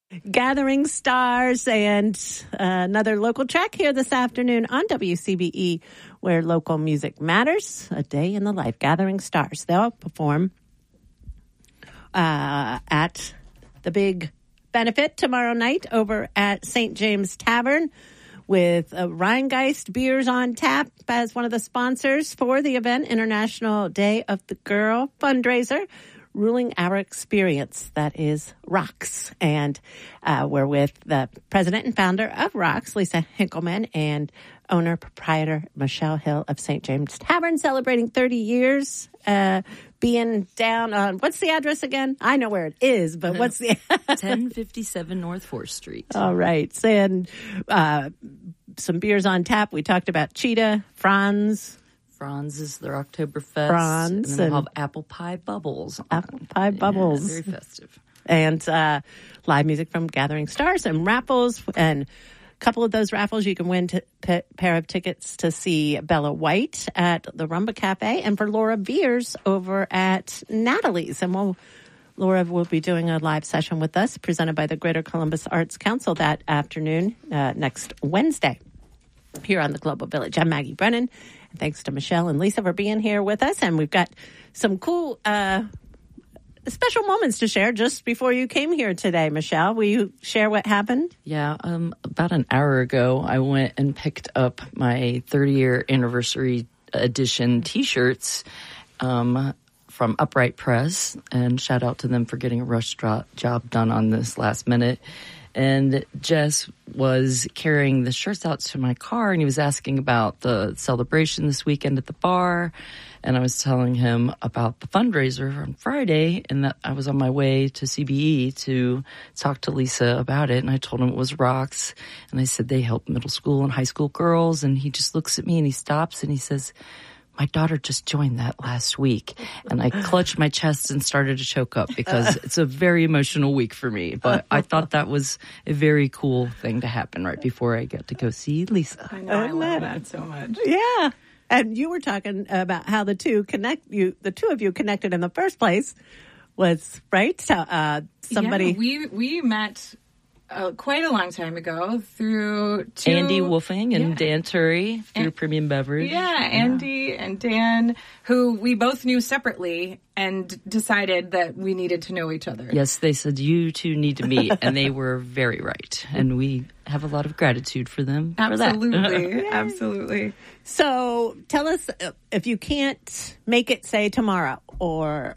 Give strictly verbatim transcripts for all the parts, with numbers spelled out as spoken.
Gathering Stars and uh, another local track here this afternoon on W C B E, where local music matters. A day in the life. Gathering Stars. They'll perform uh, at the big benefit tomorrow night over at Saint James Tavern with uh, Rheingeist Beers on Tap as one of the sponsors for the event, International Day of the Girl fundraiser. Ruling our experience, that is ROX. And uh, we're with the president and founder of ROX, Lisa Hinkleman, and owner, proprietor, Michelle Hill of Saint James Tavern, celebrating thirty years, uh, being down on, what's the address again? I know where it is, but what's the... ten fifty-seven North fourth Street. All right. And uh, some beers on tap. We talked about Cheetah, Franz... Franz is their Oktoberfest. Franz. And then we'll have Apple Pie Bubbles. Apple Pie Bubbles. Yeah, very festive. And uh, live music from Gathering Stars and raffles. And a couple of those raffles, you can win a p- pair of tickets to see Bella White at the Rumba Cafe and for Laura Beers over at Natalie's. And we'll, Laura will be doing a live session with us presented by the Greater Columbus Arts Council that afternoon, uh, next Wednesday, here on the Global Village. I'm Maggie Brennan. Thanks to Michelle and Lisa for being here with us. And we've got some cool uh, special moments to share just before you came here today, Michelle. Will you share what happened? Yeah, um, about an hour ago, I went and picked up my thirty-year anniversary edition T-shirts um, from Upright Press. And shout out to them for getting a rush dro- job done on this last minute. And Jess was carrying the shirts out to my car, and he was asking about the celebration this weekend at the bar. And I was telling him about the fundraiser on Friday, and that I was on my way to C B E to talk to Lisa about it. And I told him it was ROX, and I said they help middle school and high school girls. And he just looks at me, and he stops, and he says, my daughter just joined that last week. And I clutched my chest and started to choke up because it's a very emotional week for me. But I thought that was a very cool thing to happen right before I get to go see Lisa. I know, I love that so much. Yeah. And you were talking about how the two connect you, the two of you connected in the first place was, right? So, uh, somebody. Yeah, we, we met Uh, quite a long time ago through two, Andy Wolfing and yeah. Dan Turry through and, Premium Beverage. Yeah, yeah, Andy and Dan, who we both knew separately and decided that we needed to know each other. Yes, they said, you two need to meet, and they were very right. And we have a lot of gratitude for them. Absolutely, for absolutely. So tell us, if you can't make it, say, tomorrow, or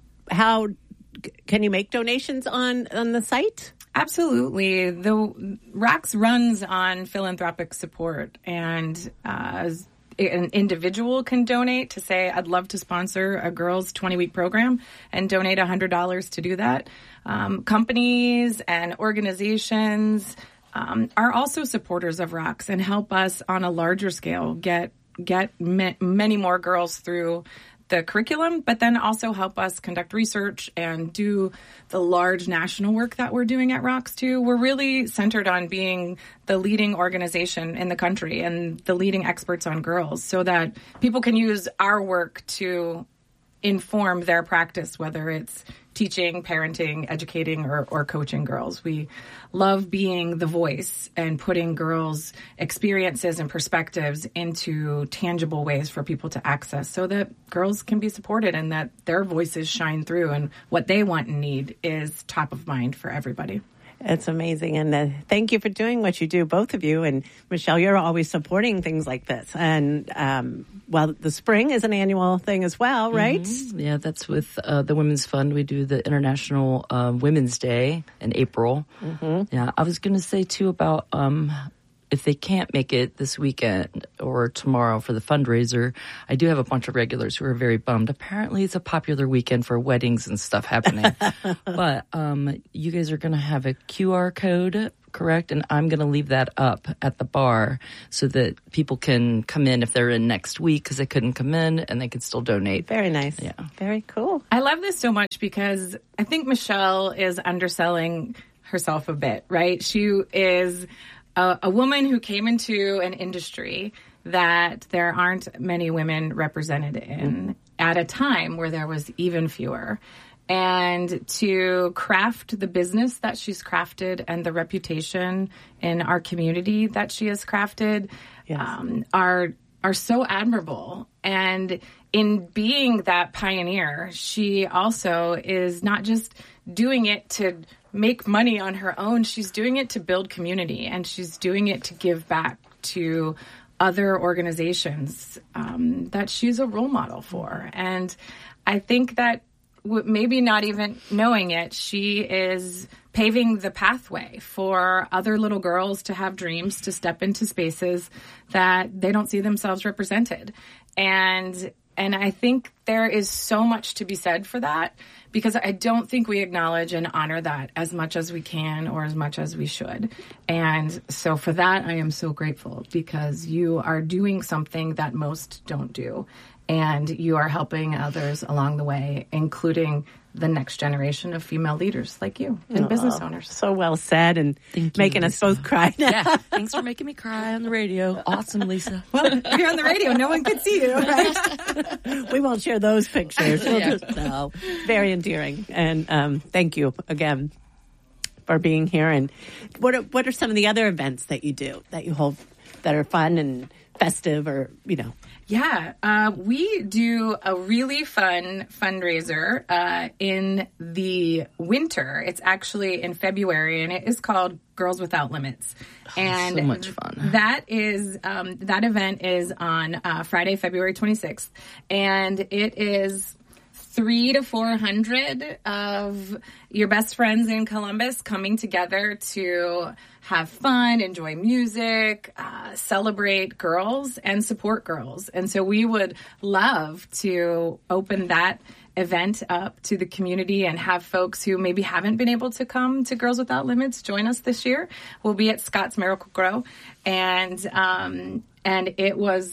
how can you make donations on, on the site? Absolutely. The ROX runs on philanthropic support, and uh, an individual can donate to say, I'd love to sponsor a girls' twenty-week program and donate one hundred dollars to do that. Um, companies and organizations um, are also supporters of ROX and help us on a larger scale get get ma- many more girls through the curriculum, but then also help us conduct research and do the large national work that we're doing at ROX too. We're really centered on being the leading organization in the country and the leading experts on girls so that people can use our work to inform their practice, whether it's teaching, parenting, educating, or, or coaching girls. We love being the voice and putting girls' experiences and perspectives into tangible ways for people to access so that girls can be supported and that their voices shine through and what they want and need is top of mind for everybody. It's amazing. And uh, thank you for doing what you do, both of you. And Michelle, you're always supporting things like this. And um, well, the spring is an annual thing as well, right? Mm-hmm. Yeah, that's with uh, the Women's Fund. We do the International uh, Women's Day in April. Mm-hmm. Yeah, I was going to say, too, about um, if they can't make it this weekend or tomorrow for the fundraiser, I do have a bunch of regulars who are very bummed. Apparently, it's a popular weekend for weddings and stuff happening. But um, you guys are going to have a Q R code, correct? And I'm going to leave that up at the bar so that people can come in if they're in next week because they couldn't come in and they can still donate. Very nice. Yeah. Very cool. I love this so much because I think Michelle is underselling herself a bit, right? She is a, a woman who came into an industry that there aren't many women represented in mm-hmm. at a time where there was even fewer. and to craft the business that she's crafted and the reputation in our community that she has crafted Yes. um, are are so admirable. And in being that pioneer, she also is not just doing it to make money on her own. She's doing it to build community, and she's doing it to give back to other organizations um, that she's a role model for. And I think that w- maybe not even knowing it, she is paving the pathway for other little girls to have dreams, to step into spaces that they don't see themselves represented. And and I think there is so much to be said for that, because I don't think we acknowledge and honor that as much as we can or as much as we should. And so for that, I am so grateful, because you are doing something that most don't do. And you are helping others along the way, including the next generation of female leaders like you and Oh, business owners. So well said, and Thank you, making us Lisa. both cry now. Yeah, thanks for making me cry on the radio. Awesome, Lisa. Well, if you're on the radio, no one could see you, right? We won't share those pictures. We'll Yeah. just, no. Very endearing. And um, thank you again for being here. And what are, what are some of the other events that you do that you hold that are fun and festive, or, you know? Yeah, uh, we do a really fun fundraiser uh, in the winter. It's actually in February, and it is called Girls Without Limits. And so much fun. That is um, that event is on uh, Friday, February twenty-sixth, and it is three to four hundred of your best friends in Columbus coming together to have fun, enjoy music, uh, celebrate girls, and support girls. And so we would love to open that event up to the community and have folks who maybe haven't been able to come to Girls Without Limits join us this year. We'll be at Scott's Miracle Grow, and um, and it was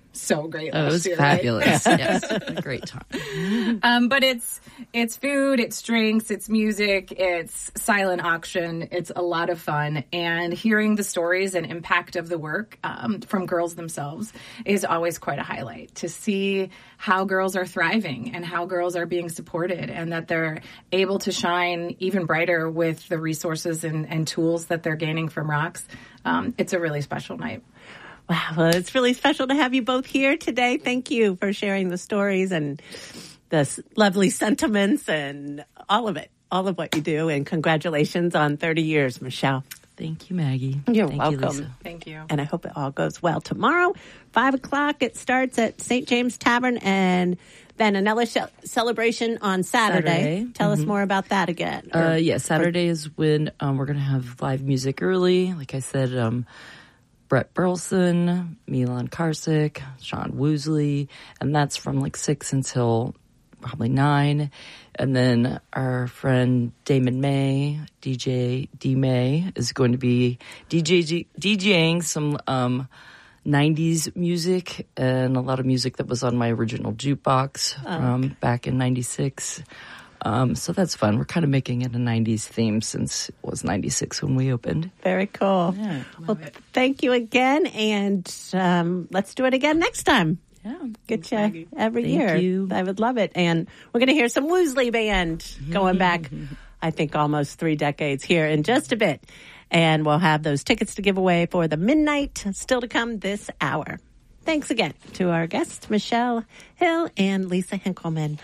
so great. Oh, it last was year, right? fabulous. Yes, a great time. Um, but it's it's food, it's drinks, it's music, it's silent auction. It's a lot of fun, and hearing the stories and impact of the work um, from girls themselves is always quite a highlight. To see how girls are thriving and how girls are being supported, and that they're able to shine even brighter with the resources and, and tools that they're gaining from Rocks. Um, it's a really special night. Wow, well, it's really special to have you both here today. Thank you for sharing the stories and the s- lovely sentiments and all of it, all of what you do. And congratulations on thirty years, Michelle. Thank you, Maggie. You're Thank you, welcome. Lisa. Thank you. And I hope it all goes well. Tomorrow, five o'clock, it starts at Saint James Tavern, and then another sh- celebration on Saturday. Saturday. Tell us more about that again. Uh, Or- yeah, Saturday is when um, we're going to have live music early. Like I said, um, Brett Burleson, Milan Karsic, Sean Woosley, and that's from like six until probably nine. And then our friend Damon May, D J D May, is going to be D J DJing some um, nineties music and a lot of music that was on my original jukebox Oh, from okay. back in ninety-six. Um, so that's fun. We're kind of making it a nineties theme since it was ninety-six when we opened. Very cool. Yeah. Well, thank you again, and um, let's do it again next time. Yeah. Get you every Thank year. you. I would love it. And we're going to hear some Woosley Band going back, I think, almost three decades here in just a bit. And we'll have those tickets to give away for the midnight still to come this hour. Thanks again to our guests, Michelle Hill and Lisa Hinkleman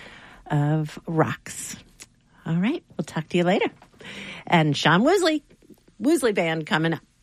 of Rocks. All right. We'll talk to you later. And Sean Woosley, Woosley Band coming up.